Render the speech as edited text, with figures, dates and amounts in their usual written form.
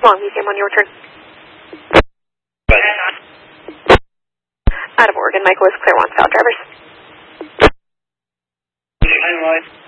Long Museum on your turn. Out of Oregon, Michael is clear, wants out drivers.